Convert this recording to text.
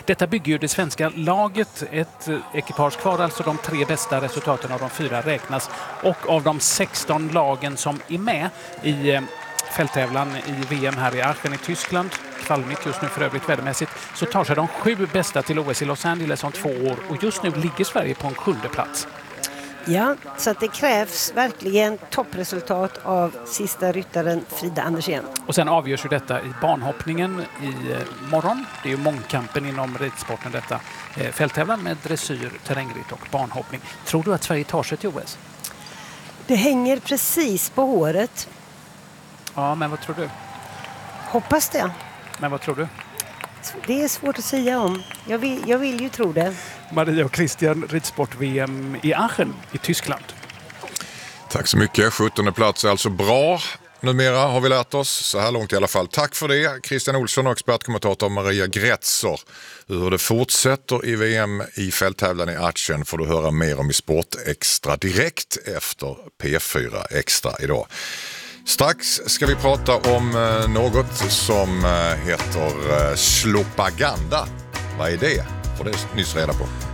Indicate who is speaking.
Speaker 1: Detta bygger ju det svenska laget, ett ekipage kvar, alltså de 3 bästa resultaten av de 4 räknas. Och av de 16 lagen som är med i fälttävlan i VM här i Aachen i Tyskland, kvalmigt just nu för övrigt vädermässigt, så tar sig de 7 bästa till OS i Los Angeles om 2 år. Och just nu ligger Sverige på en 7:e plats.
Speaker 2: Ja, så att det krävs verkligen toppresultat av sista ryttaren Frida Andersén.
Speaker 1: Och sen avgörs ju detta i banhoppningen i morgon. Det är ju mångkampen inom ridsporten detta. Fälttävlan med dressyr, terrängritt och banhoppning. Tror du att Sverige tar sig till OS?
Speaker 2: Det hänger precis på håret.
Speaker 1: Ja, men vad tror du?
Speaker 2: Hoppas det.
Speaker 1: Men vad tror du?
Speaker 2: Det är svårt att säga om. Jag vill ju tro det.
Speaker 1: Maria och Christian, ridsport-VM i Aachen i Tyskland.
Speaker 3: Tack så mycket. 17:e plats är alltså bra. Numera har vi lärt oss, så här långt i alla fall. Tack för det, Christian Olsson och expertkommentator Maria Grätzer. Hur det fortsätter i VM i fälttävlan i Aachen får du höra mer om i Sport Extra direkt efter P4 Extra idag. Strax ska vi prata om något som heter slopaganda. Vad är det? Får det nyss reda på.